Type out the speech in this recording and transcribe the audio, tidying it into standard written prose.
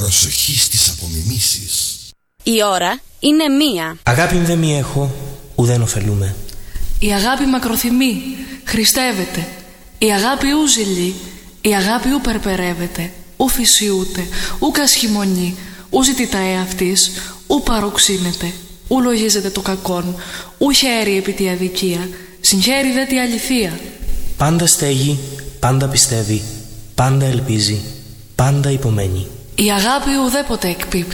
Προσοχή στις απομιμήσεις. Η ώρα είναι 1. Αγάπη δε μη έχω, ουδέν ωφελούμε. Η αγάπη μακροθυμεί, χριστεύεται. Η αγάπη ου ζηλεί, η αγάπη ου περπερεύεται. Ου φυσιούται, ου κασχημονεί, ου ζητητά εαυτής, ου παροξύνεται. Ου λογίζεται το κακόν, ου χαίρει επί τη αδικία, συγχαίρει δε τη αληθεία. Πάντα στέγει, πάντα πιστεύει, πάντα ελπίζει, πάντα υπομένει. Η αγάπη ουδέποτε εκπίπτει.